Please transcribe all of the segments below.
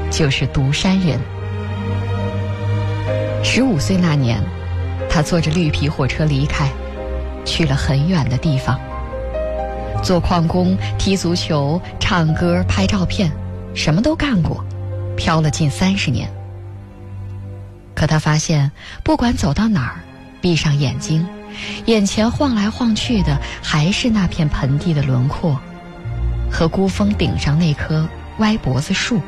就是独山人。15岁那年，他坐着绿皮火车离开，去了很远的地方，做矿工、踢足球、唱歌、拍照片，什么都干过，漂了近30年。可他发现，不管走到哪儿，闭上眼睛，眼前晃来晃去的还是那片盆地的轮廓和孤峰顶上那棵歪脖子树。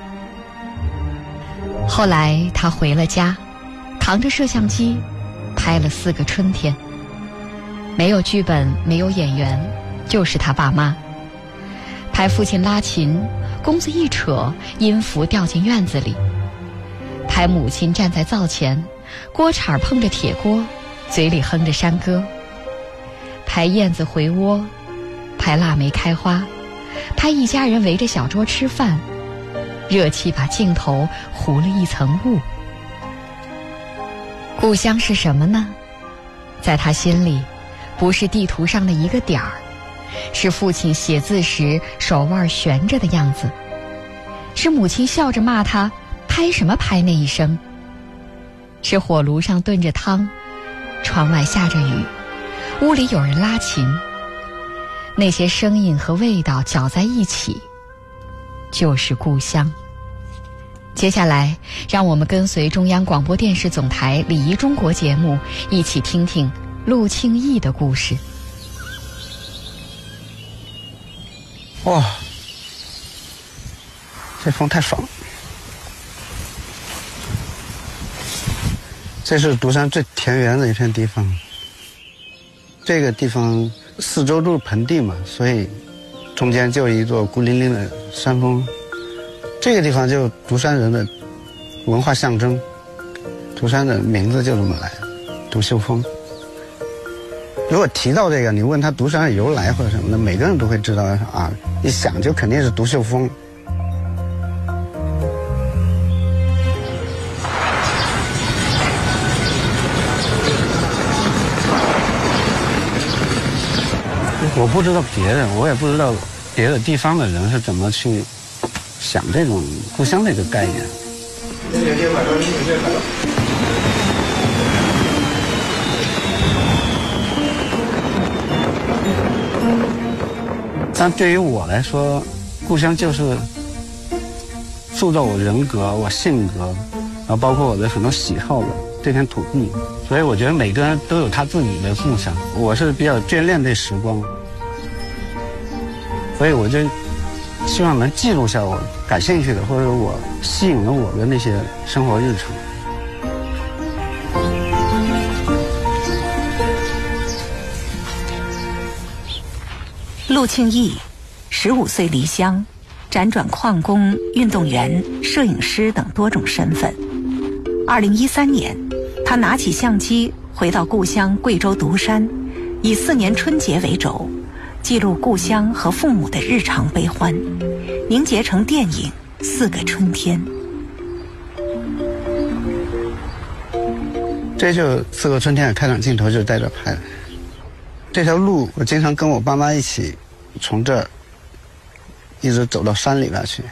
后来他回了家，扛着摄像机拍了4个春天，没有剧本，没有演员，就是他爸妈。拍父亲拉琴，弓子一扯，音符掉进院子里；拍母亲站在灶前，锅铲碰着铁锅，嘴里哼着山歌；拍燕子回窝，拍腊梅开花，拍一家人围着小桌吃饭，热气把镜头糊了一层雾。故乡是什么呢？在他心里，不是地图上的一个点儿，是父亲写字时手腕悬着的样子，是母亲笑着骂他拍什么拍那一声，是火炉上炖着汤，窗外下着雨，屋里有人拉琴，那些声音和味道搅在一起，就是故乡。接下来，让我们跟随中央广播电视总台礼仪中国节目，一起听听陆庆义的故事。 哇，这风太爽了！这是独山最田园的一片地方。这个地方四周都是盆地嘛，所以中间就一座孤零零的山峰。这个地方就独山人的文化象征，独山的名字就这么来，独秀峰。如果提到这个，你问他独山的由来或者什么的，每个人都会知道啊，一想就肯定是独秀峰。我不知道别人，我也不知道别的地方的人是怎么去想这种故乡这个概念。但对于我来说，故乡就是塑造我人格、我性格，然后包括我的很多喜好的这片土地。所以我觉得每个人都有他自己的故乡。我是比较眷恋这时光，所以我就希望能记录下我感兴趣的，或者我吸引了我的那些生活日常。 陆庆义15岁离乡，辗转矿工、运动员、摄影师等多种身份。2013年，他拿起相机回到故乡贵州独山，以4年春节为轴，记录故乡和父母的日常悲欢，凝结成电影《4个春天》。 这就4个春天的开场镜头就是在这拍的。这条路我经常跟我爸妈一起从这儿一直走到山里边去。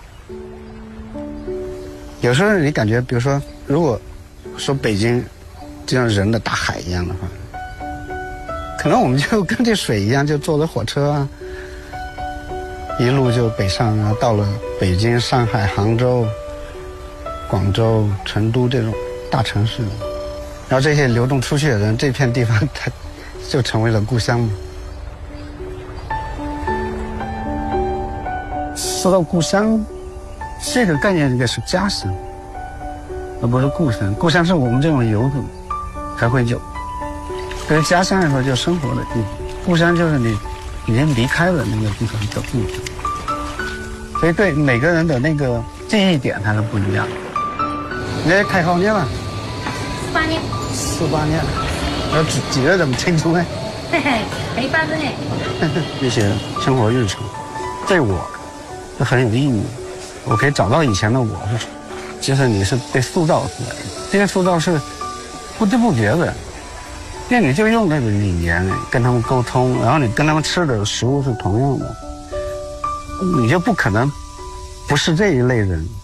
有时候你感觉，比如说如果说北京就像人的大海一样的话，可能我们就跟这水一样，就坐着火车啊，一路就北上啊，到了北京、上海、杭州、广州、成都这种大城市，然后这些流动出去的人，这片地方它就成为了故乡嘛。说到故乡，这个概念应该是家乡，而不是故乡。故乡是我们这种游子才会有，对于家乡来说，就生活的地方。故乡就是你已经离开了那个地方的故乡。所以对每个人的那个记忆点它是不一样的。你这开好年了 ？48年。 48年。要几个这么清楚呢？ 嘿嘿，没办法呢。 这些生活日常，对我是很有意义。我可以找到以前的我，就是你是被塑造出来的。这个塑造是不知不觉的，因为你就用那个语言跟他们沟通，然后你跟他们吃的食物是同样的，你就不可能不是这一类人。